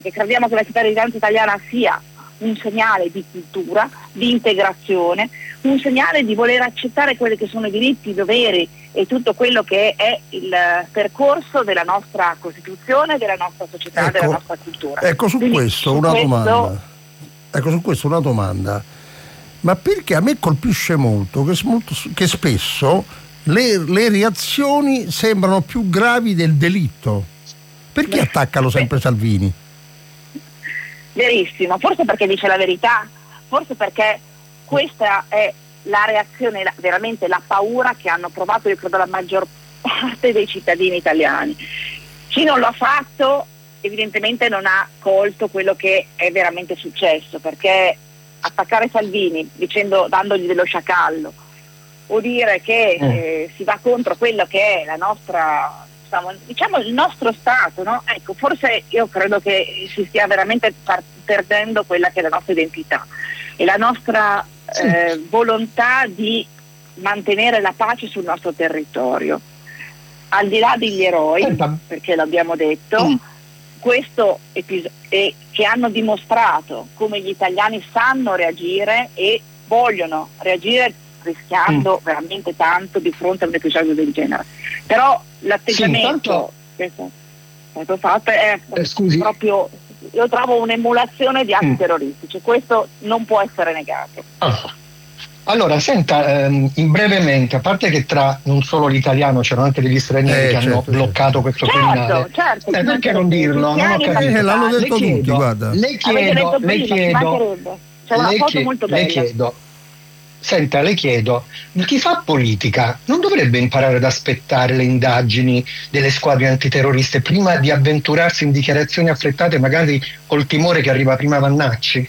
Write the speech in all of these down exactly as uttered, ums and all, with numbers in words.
e crediamo che la cittadinanza italiana sia un segnale di cultura, di integrazione, un segnale di voler accettare quelli che sono i diritti, i doveri e tutto quello che è il percorso della nostra Costituzione, della nostra società, ecco, della nostra cultura. Ecco, su Quindi, questo su una questo... domanda. Ecco, su questo una domanda. Ma perché a me colpisce molto che, molto, che spesso le, le reazioni sembrano più gravi del delitto? Perché Beh, attaccano sempre beh. Salvini? Verissimo, forse perché dice la verità, forse perché questa è la reazione, la, veramente la paura che hanno provato, io credo, la maggior parte dei cittadini italiani. Chi non lo ha fatto evidentemente non ha colto quello che è veramente successo, perché attaccare Salvini dicendo, dandogli dello sciacallo, o dire che eh, si va contro quello che è la nostra, diciamo il nostro Stato, no? Ecco, forse io credo che si stia veramente par- perdendo quella che è la nostra identità e la nostra eh, sì. volontà di mantenere la pace sul nostro territorio. Al di là degli eroi, perché l'abbiamo detto, mm. questo episodio eh, che hanno dimostrato come gli italiani sanno reagire e vogliono reagire rischiando mm. veramente tanto di fronte a un episodio del genere. Però l'atteggiamento sì, che è stato fatto è eh, proprio, io trovo un'emulazione di atti mm. terroristici, questo non può essere negato. Ah. Allora, senta, ehm, in brevemente, a parte che tra non solo l'italiano c'erano anche degli stranieri eh, che certo, hanno certo. bloccato questo certo, criminale, certo, eh, perché non dirlo? Non ho capito. Eh, l'hanno detto le chiedo, tutti, guarda. Le chiedo, le chiedo, c'è una le foto chiedo, molto le bella. chiedo, senta, le chiedo, chi fa politica non dovrebbe imparare ad aspettare le indagini delle squadre antiterroriste prima di avventurarsi in dichiarazioni affrettate, magari col timore che arriva prima Vannacci?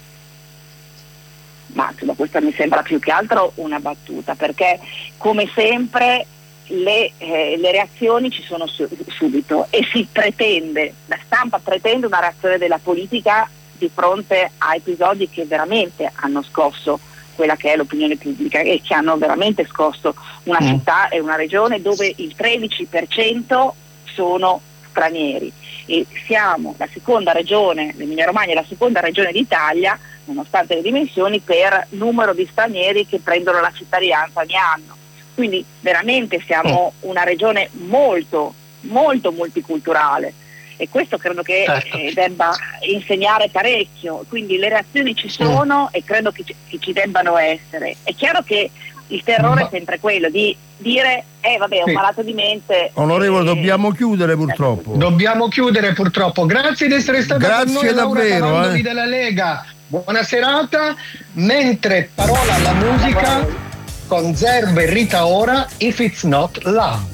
Ma insomma, questa mi sembra più che altro una battuta, perché come sempre le, eh, le reazioni ci sono su, subito e si pretende, la stampa pretende una reazione della politica di fronte a episodi che veramente hanno scosso quella che è l'opinione pubblica e che hanno veramente scosso una mm. città e una regione dove il tredici per cento sono stranieri e siamo la seconda regione, l'Emilia Romagna è la seconda regione d'Italia, nonostante le dimensioni, per numero di stranieri che prendono la cittadinanza ogni anno. Quindi veramente siamo una regione molto, molto multiculturale e questo credo che certo. eh, debba insegnare parecchio. Quindi le reazioni ci sono mm. e credo che ci, che ci debbano essere. È chiaro che il terrore è sempre quello di dire eh vabbè ho sì. malato di mente. Onorevole, eh, dobbiamo chiudere purtroppo. Dobbiamo chiudere purtroppo. Grazie di essere stata Grazie con noi, davvero, Laura Cavallovi eh. della Lega. Buona serata. Mentre parola alla musica con Zerbo e Rita Ora, If It's Not Love.